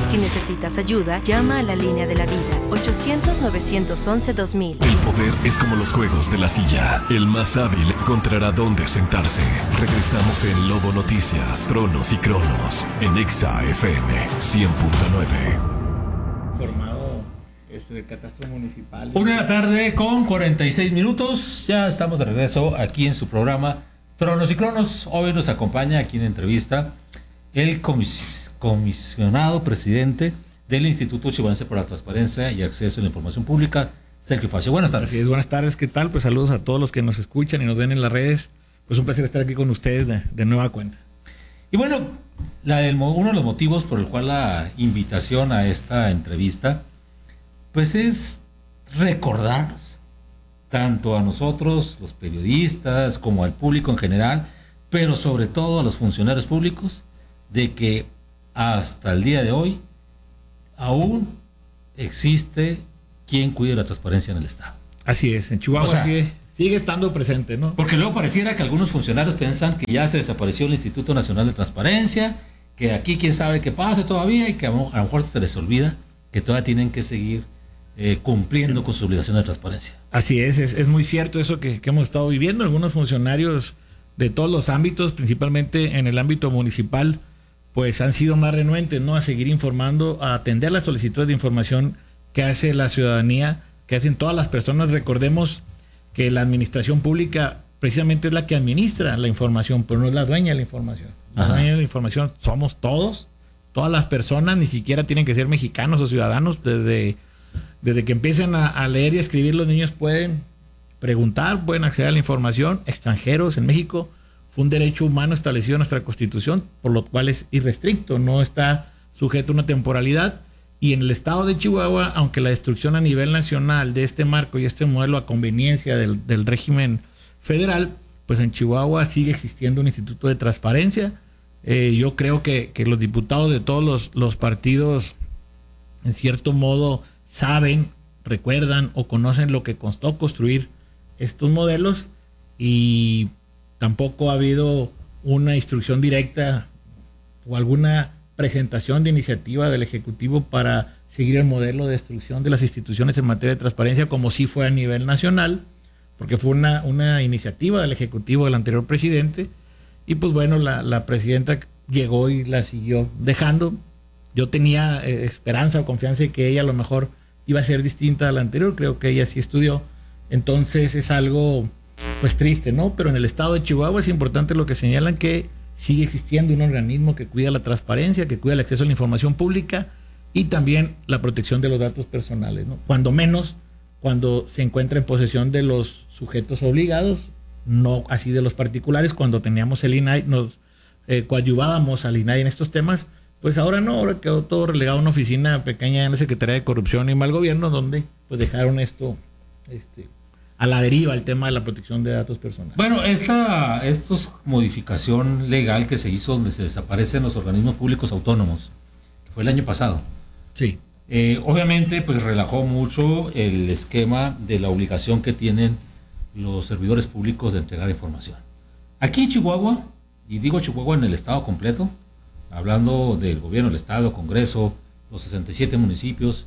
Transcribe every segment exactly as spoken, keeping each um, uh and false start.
Si necesitas ayuda, llama a la línea de la vida, ochocientos, novecientos once, dos mil. El poder es como los juegos de la silla. El más hábil encontrará dónde sentarse. Regresamos en Lobo Noticias, Tronos y Cronos, en Exa F M cien punto nueve. Formado este, de catastro municipal. Una de la tarde con cuarenta y seis minutos. Ya estamos de regreso aquí en su programa Tronos y Cronos. Hoy nos acompaña aquí en entrevista el comis- comisionado presidente del Instituto Chihuahuense para la Transparencia y Acceso a la Información Pública, Sergio Facio. Buenas tardes. Así es, buenas tardes, ¿qué tal? Pues saludos a todos los que nos escuchan y nos ven en las redes. Pues un placer estar aquí con ustedes de, de nueva cuenta. Y bueno, la del, uno de los motivos por el cual la invitación a esta entrevista, pues es recordarnos, tanto a nosotros, los periodistas, como al público en general, pero sobre todo a los funcionarios públicos, de que hasta el día de hoy aún existe quien cuide la transparencia en el Estado. Así es, en Chihuahua o sea, sigue, sigue estando presente, ¿no? Porque luego pareciera que algunos funcionarios piensan que ya se desapareció el Instituto Nacional de Transparencia, que aquí quién sabe qué pasa todavía y que a lo mejor se les olvida que todavía tienen que seguir eh, cumpliendo con su obligación de transparencia. Así es, es, es muy cierto eso que, que hemos estado viviendo. Algunos funcionarios de todos los ámbitos, principalmente en el ámbito municipal, pues han sido más renuentes, ¿no?, a seguir informando, a atender las solicitudes de información que hace la ciudadanía, que hacen todas las personas. Recordemos que la administración pública precisamente es la que administra la información, pero no es la dueña de la información. La Ajá. dueña de la información somos todos, todas las personas, ni siquiera tienen que ser mexicanos o ciudadanos. Desde, desde que empiecen a, a leer y a escribir, los niños pueden preguntar, pueden acceder a la información. Extranjeros en México fue un derecho humano establecido en nuestra Constitución, por lo cual es irrestricto, no está sujeto a una temporalidad. Y en el estado de Chihuahua, aunque la destrucción a nivel nacional de este marco y este modelo a conveniencia del, del régimen federal, pues en Chihuahua sigue existiendo un instituto de transparencia. Eh, yo creo que, que los diputados de todos los, los partidos, en cierto modo, saben, recuerdan o conocen lo que costó construir estos modelos, y tampoco ha habido una instrucción directa o alguna presentación de iniciativa del Ejecutivo para seguir el modelo de destrucción de las instituciones en materia de transparencia, como sí fue a nivel nacional, porque fue una, una iniciativa del Ejecutivo del anterior presidente, y pues bueno, la, la presidenta llegó y la siguió dejando. Yo tenía eh, esperanza o confianza en que ella a lo mejor iba a ser distinta a la anterior, creo que ella sí estudió, entonces es algo pues triste, ¿no? Pero en el estado de Chihuahua es importante lo que señalan, que sigue existiendo un organismo que cuida la transparencia, que cuida el acceso a la información pública y también la protección de los datos personales, ¿no? Cuando menos cuando se encuentra en posesión de los sujetos obligados, no así de los particulares. Cuando teníamos el I N A I, nos eh, coadyuvábamos al I N A I en estos temas, pues ahora no, ahora quedó todo relegado a una oficina pequeña en la Secretaría de Corrupción y Mal Gobierno, donde pues dejaron esto este, a la deriva, el tema de la protección de datos personales. Bueno, esta, esta modificación legal que se hizo donde se desaparecen los organismos públicos autónomos, que fue el año pasado. Sí. Eh, obviamente, pues relajó mucho el esquema de la obligación que tienen los servidores públicos de entregar información. Aquí en Chihuahua, y digo Chihuahua en el estado completo, hablando del gobierno del estado, Congreso, los sesenta y siete municipios,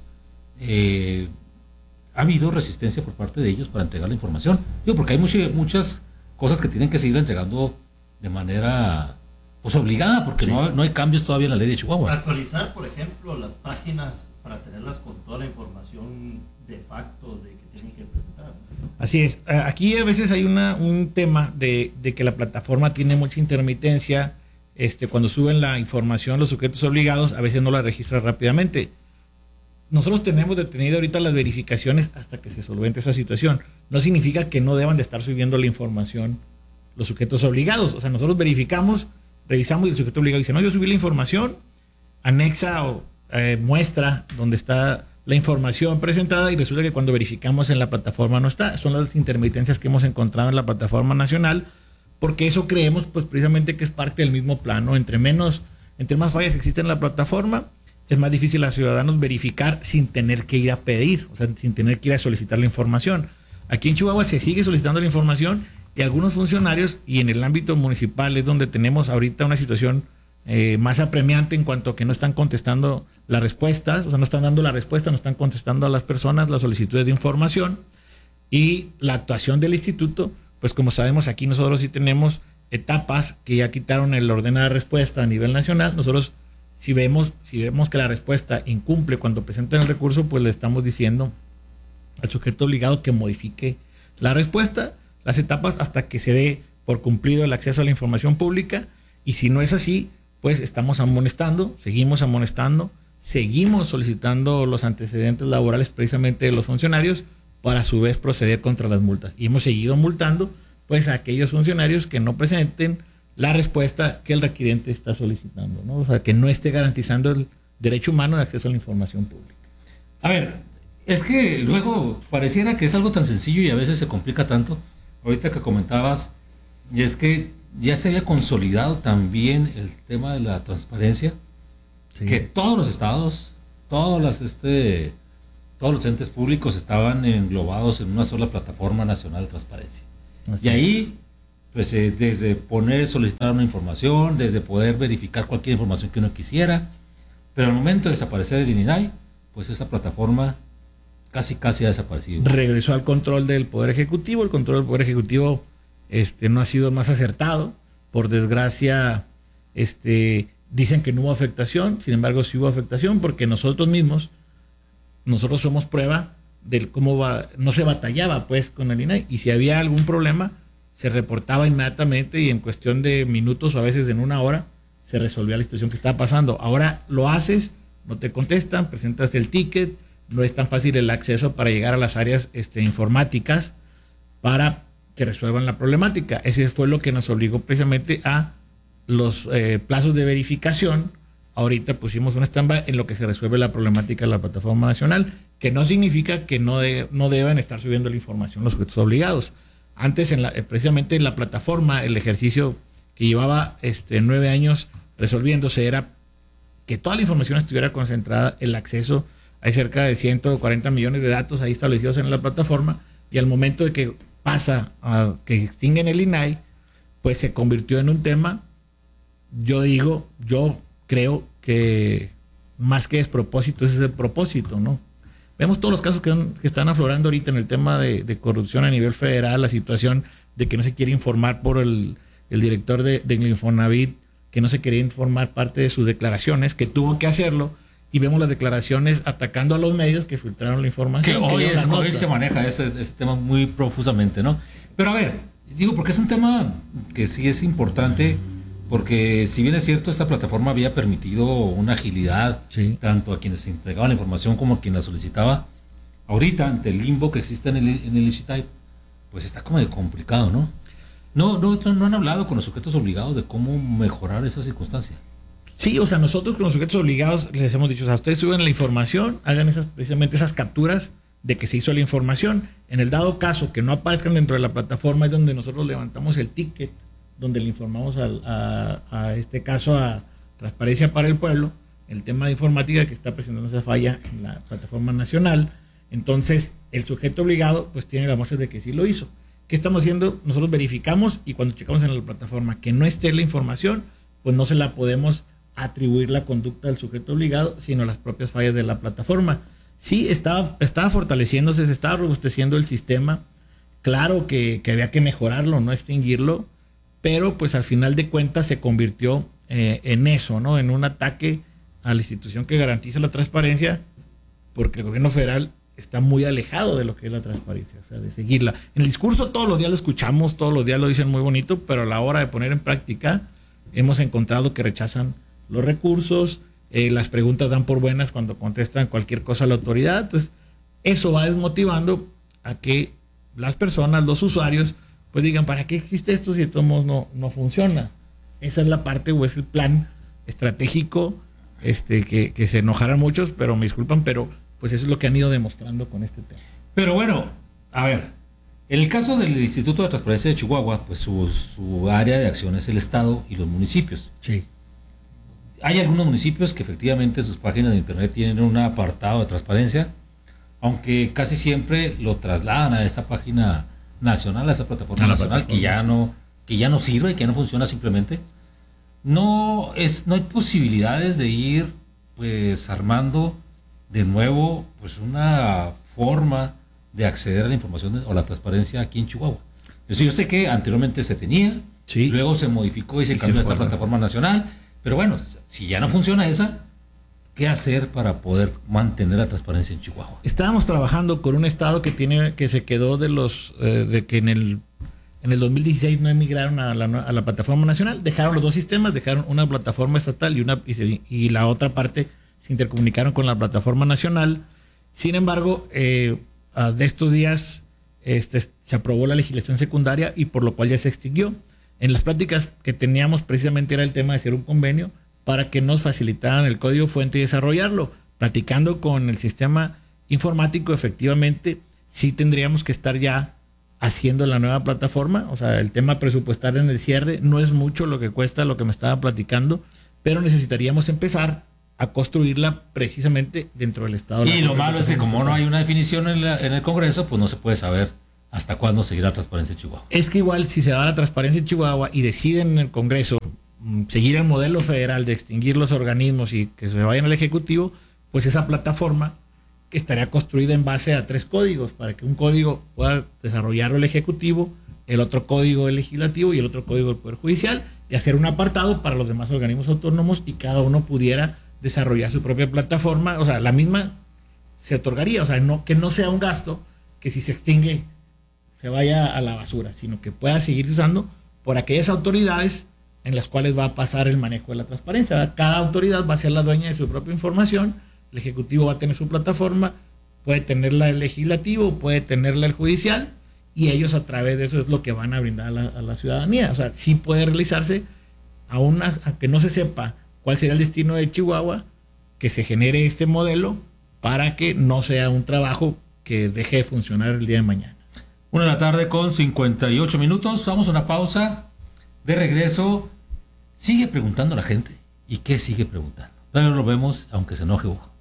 eh, ha habido resistencia por parte de ellos para entregar la información. Digo, porque hay muchas, muchas cosas que tienen que seguir entregando de manera pues obligada, porque sí. no, no hay cambios todavía en la ley de Chihuahua. Para actualizar, por ejemplo, las páginas, para tenerlas con toda la información de facto de que tienen que presentar. Así es. Aquí a veces hay una, un tema de, de que la plataforma tiene mucha intermitencia. Este, cuando suben la información los sujetos obligados, a veces no la registran rápidamente. Nosotros tenemos detenido ahorita las verificaciones hasta que se solvente esa situación. No significa que no deban de estar subiendo la información los sujetos obligados. O sea, nosotros verificamos, revisamos y el sujeto obligado dice, no, yo subí la información, anexa o eh, muestra donde está la información presentada, y resulta que cuando verificamos en la plataforma no está. Son las intermitencias que hemos encontrado en la plataforma nacional, porque eso creemos pues precisamente que es parte del mismo plano. Entre menos, entre más fallas existen en la plataforma, es más difícil a los ciudadanos verificar sin tener que ir a pedir, o sea, sin tener que ir a solicitar la información. Aquí en Chihuahua se sigue solicitando la información, y algunos funcionarios, y en el ámbito municipal es donde tenemos ahorita una situación eh, más apremiante en cuanto a que no están contestando las respuestas, o sea, no están dando la respuesta, no están contestando a las personas las solicitudes de información. Y la actuación del instituto, pues como sabemos, aquí nosotros sí tenemos etapas que ya quitaron el ordenada respuesta a nivel nacional. Nosotros, si vemos, si vemos que la respuesta incumple cuando presentan el recurso, pues le estamos diciendo al sujeto obligado que modifique la respuesta, las etapas hasta que se dé por cumplido el acceso a la información pública. Y si no es así, pues estamos amonestando, seguimos amonestando, seguimos solicitando los antecedentes laborales precisamente de los funcionarios para a su vez proceder contra las multas. Y hemos seguido multando pues a aquellos funcionarios que no presenten la respuesta que el requiriente está solicitando, ¿no? O sea, que no esté garantizando el derecho humano de acceso a la información pública. A ver, es que luego pareciera que es algo tan sencillo y a veces se complica tanto. Ahorita que comentabas, y es que ya se había consolidado también el tema de la transparencia, sí. Que todos los estados, todos las este todos los entes públicos estaban englobados en una sola plataforma nacional de transparencia. Así y ahí, pues eh, desde poner, solicitar una información, desde poder verificar cualquier información que uno quisiera, pero al momento de desaparecer el I N A I, pues esa plataforma casi casi ha desaparecido. Regresó al control del Poder Ejecutivo. El control del Poder Ejecutivo este, no ha sido más acertado. Por desgracia, este, dicen que no hubo afectación, sin embargo sí hubo afectación porque nosotros mismos, nosotros somos prueba de cómo va, no se batallaba pues con el I N A I, y si había algún problema se reportaba inmediatamente y en cuestión de minutos o a veces en una hora se resolvía la situación que estaba pasando. Ahora lo haces, no te contestan, presentas el ticket, no es tan fácil el acceso para llegar a las áreas este, informáticas para que resuelvan la problemática. Ese fue lo que nos obligó precisamente a los eh, plazos de verificación. Ahorita pusimos un stand-by en lo que se resuelve la problemática de la plataforma nacional, que no significa que no, de, no deban estar subiendo la información los sujetos obligados. Antes, en la, precisamente en la plataforma, el ejercicio que llevaba este, nueve años resolviéndose era que toda la información estuviera concentrada, el acceso. Hay cerca de ciento cuarenta millones de datos ahí establecidos en la plataforma, y al momento de que pasa a que extinguen el I N A I, pues se convirtió en un tema, yo digo, yo creo que más que despropósito, ese es el propósito, ¿no? Vemos todos los casos que, han, que están aflorando ahorita en el tema de, de corrupción a nivel federal, la situación de que no se quiere informar por el, el director de, de Infonavit, que no se quería informar parte de sus declaraciones, que tuvo que hacerlo, y vemos las declaraciones atacando a los medios que filtraron la información. Que hoy, es, hoy se maneja ese, ese tema muy profusamente, ¿no? Pero a ver, digo, porque es un tema que sí es importante, porque si bien es cierto, esta plataforma había permitido una agilidad, sí, tanto a quienes entregaban la información como a quien la solicitaba. Ahorita, ante el limbo que existe en el, en el I N A I, pues está como de complicado, ¿no? No, no, no han hablado con los sujetos obligados de cómo mejorar esa circunstancia. Sí, o sea, nosotros con los sujetos obligados les hemos dicho, o sea, ustedes suben la información, hagan esas, precisamente esas capturas de que se hizo la información. En el dado caso que no aparezcan dentro de la plataforma, es donde nosotros levantamos el ticket, donde le informamos al, a, a este caso a Transparencia para el Pueblo, el tema de informática que está presentando esa falla en la plataforma nacional. Entonces, el sujeto obligado pues tiene la muestra de que sí lo hizo. ¿Qué estamos haciendo? Nosotros verificamos, y cuando checamos en la plataforma que no esté la información, pues no se la podemos atribuir la conducta del sujeto obligado, sino las propias fallas de la plataforma. Sí, estaba, estaba fortaleciéndose, se estaba robusteciendo el sistema. Claro que, que había que mejorarlo, no extinguirlo, pero pues al final de cuentas se convirtió eh, en eso, ¿no? En un ataque a la institución que garantiza la transparencia, porque el gobierno federal está muy alejado de lo que es la transparencia, o sea, de seguirla. En el discurso todos los días lo escuchamos, todos los días lo dicen muy bonito, pero a la hora de poner en práctica hemos encontrado que rechazan los recursos, eh, las preguntas dan por buenas cuando contestan cualquier cosa a la autoridad. Entonces, eso va desmotivando a que las personas, los usuarios, pues digan, ¿para qué existe esto si de todos modos no, no funciona? Esa es la parte o es el plan estratégico, este, que, que se enojarán muchos, pero me disculpan, pero pues eso es lo que han ido demostrando con este tema. Pero bueno, a ver, en el caso del Instituto de Transparencia de Chihuahua, pues su, su área de acción es el Estado y los municipios. Sí. Hay algunos municipios que efectivamente en sus páginas de internet tienen un apartado de transparencia, aunque casi siempre lo trasladan a esta página nacional, a esa plataforma nacional, plataforma. que ya no, que ya no sirve y que ya no funciona simplemente. No es, no hay posibilidades de ir pues armando de nuevo pues una forma de acceder a la información o la transparencia aquí en Chihuahua. Eso yo sé que anteriormente se tenía, sí. Luego se modificó y se y cambió se esta plataforma nacional, pero bueno, si ya no funciona esa, ¿qué hacer para poder mantener la transparencia en Chihuahua? Estábamos trabajando con un estado que tiene que se quedó de los eh, de que en el en el dos mil dieciséis no emigraron a la, a la plataforma nacional, dejaron los dos sistemas, dejaron una plataforma estatal y una y, y la otra parte se intercomunicaron con la plataforma nacional. Sin embargo, eh, de estos días este, se aprobó la legislación secundaria y por lo cual ya se extinguió. En las prácticas que teníamos precisamente era el tema de hacer un convenio para que nos facilitaran el código fuente y desarrollarlo. Platicando con el sistema informático, efectivamente, sí tendríamos que estar ya haciendo la nueva plataforma. O sea, el tema presupuestario en el cierre no es mucho lo que cuesta, lo que me estaba platicando, pero necesitaríamos empezar a construirla precisamente dentro del Estado. Y lo malo es que como no hay una definición en, la, en el Congreso, pues no se puede saber hasta cuándo seguirá la transparencia en Chihuahua. Es que igual si se da la transparencia en Chihuahua y deciden en el Congreso seguir el modelo federal de extinguir los organismos y que se vayan al Ejecutivo, pues esa plataforma estaría construida en base a tres códigos, para que un código pueda desarrollarlo el Ejecutivo, el otro código el Legislativo y el otro código del Poder Judicial, y hacer un apartado para los demás organismos autónomos y cada uno pudiera desarrollar su propia plataforma. O sea, la misma se otorgaría, o sea, no, que no sea un gasto que si se extingue se vaya a la basura, sino que pueda seguir usando por aquellas autoridades en las cuales va a pasar el manejo de la transparencia, ¿verdad? Cada autoridad va a ser la dueña de su propia información, el Ejecutivo va a tener su plataforma, puede tenerla el Legislativo, puede tenerla el Judicial, y ellos a través de eso es lo que van a brindar a la, a la ciudadanía. O sea, sí puede realizarse, aún a, a que no se sepa cuál será el destino de Chihuahua, que se genere este modelo para que no sea un trabajo que deje de funcionar el día de mañana. Una de la tarde con cincuenta y ocho minutos, vamos a una pausa. De regreso, sigue preguntando la gente. ¿Y qué sigue preguntando? Pero lo vemos, aunque se enoje Hugo.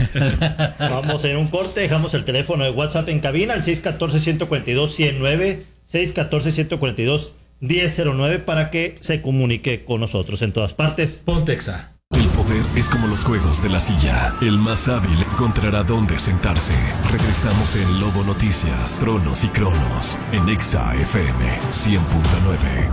Vamos en un corte, dejamos el teléfono de WhatsApp en cabina al seis uno cuatro, uno cuatro dos, uno cero nueve, seis uno cuatro, uno cuatro dos, uno cero nueve para que se comunique con nosotros en todas partes. Pontexa. El poder es como los juegos de la silla. El más hábil encontrará dónde sentarse. Regresamos en Lobo Noticias, Tronos y Cronos, en Exa F M cien punto nueve.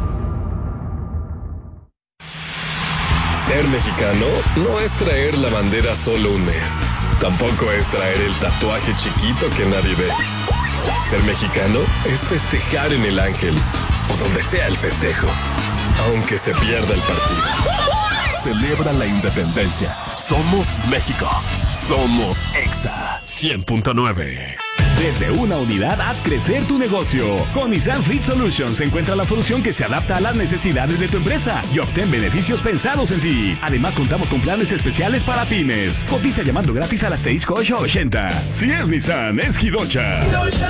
Ser mexicano no es traer la bandera solo un mes. Tampoco es traer el tatuaje chiquito que nadie ve. Ser mexicano es festejar en el Ángel o donde sea el festejo, aunque se pierda el partido. Celebra la independencia. Somos México. Somos Exa cien punto nueve. Desde una unidad haz crecer tu negocio. Con Nissan Fleet Solutions encuentra la solución que se adapta a las necesidades de tu empresa y obtén beneficios pensados en ti. Además, contamos con planes especiales para pymes. Cotiza llamando gratis al asterisco ocho ochenta. Si es Nissan, es Hidocha.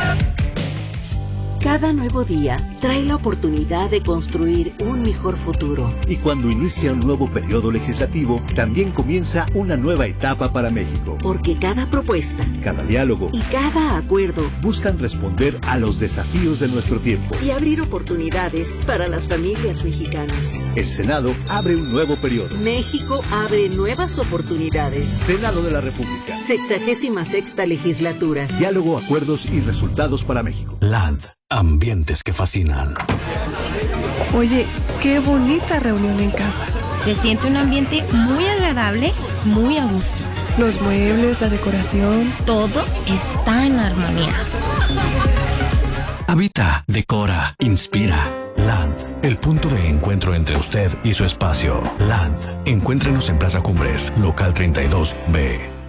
Cada nuevo día trae la oportunidad de construir un mejor futuro. Y cuando inicia un nuevo periodo legislativo, también comienza una nueva etapa para México. Porque cada propuesta, cada diálogo y cada acuerdo buscan responder a los desafíos de nuestro tiempo y abrir oportunidades para las familias mexicanas. El Senado abre un nuevo periodo. México abre nuevas oportunidades. Senado de la República. Sexagésima sexta legislatura. Diálogo, acuerdos y resultados para México. Land. Ambientes que fascinan. Oye, qué bonita reunión en casa. Se siente un ambiente muy agradable, muy a gusto. Los muebles, la decoración. Todo está en armonía. Habita, decora, inspira. Land, el punto de encuentro entre usted y su espacio. Land, encuéntrenos en Plaza Cumbres, local treinta y dos B.